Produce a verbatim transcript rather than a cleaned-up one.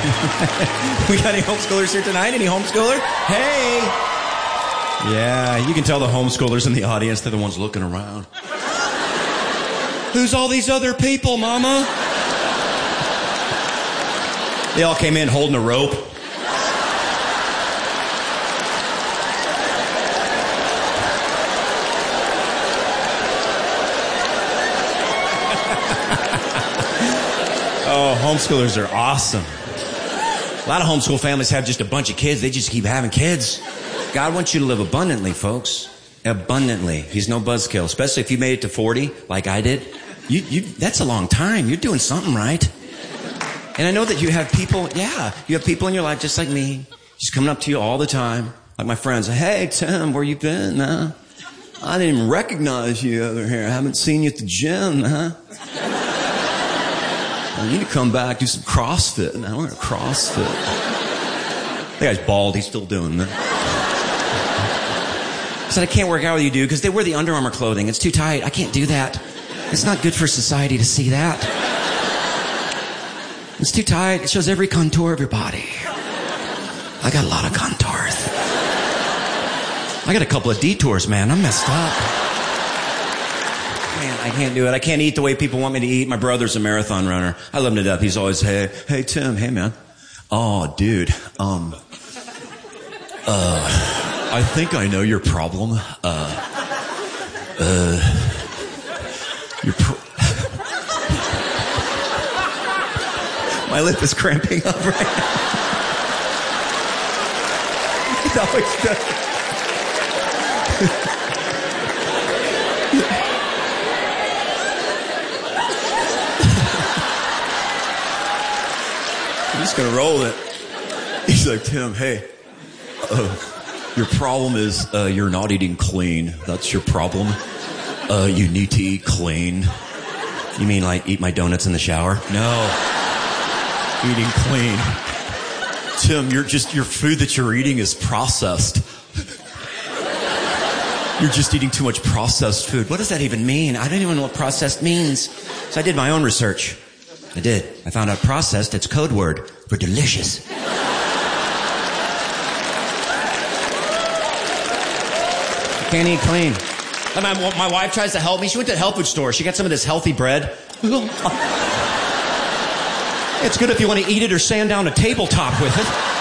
We got any homeschoolers here tonight? Any homeschooler? Hey! Yeah, you can tell the homeschoolers in the audience, they're the ones looking around. Who's all these other people, Mama? They all came in holding a rope. Oh, homeschoolers are awesome. A lot of homeschool families have just a bunch of kids. They just keep having kids. God wants you to live abundantly, folks. Abundantly. He's no buzzkill, especially if you made it to forty, like I did. You, you, that's a long time. You're doing something right. And I know that you have people, yeah, you have people in your life just like me, just coming up to you all the time. Like my friends, hey, Tim, where you been, huh? I didn't even recognize you over here. I haven't seen you at the gym, huh? I need to come back, do some CrossFit. I want to CrossFit. That guy's bald. He's still doing that. I said, I can't work out with you, dude, because they wear the Under Armour clothing. It's too tight. I can't do that. It's not good for society to see that. It's too tight. It shows every contour of your body. I got a lot of contours. I got a couple of detours, man. I'm messed up. Man, I can't do it. I can't eat the way people want me to eat. My brother's a marathon runner. I love him to death. He's always, hey, hey, Tim, hey, man. Oh, dude, um, uh, I think I know your problem. Uh, uh, your pro- My lip is cramping up right now. It always does. I'm just gonna roll it. He's like, Tim, hey, uh, your problem is uh, you're not eating clean. That's your problem. Uh, you need to eat clean. You mean like eat my donuts in the shower? No. Eating clean. Tim, you're just, your food that you're eating is processed. You're just eating too much processed food. What does that even mean? I don't even know what processed means. So I did my own research. I did. I found out processed, it's code word for delicious. Can't eat clean. My, my wife tries to help me. She went to the health food store. She got some of this healthy bread. It's good if you want to eat it or sand down a tabletop with it.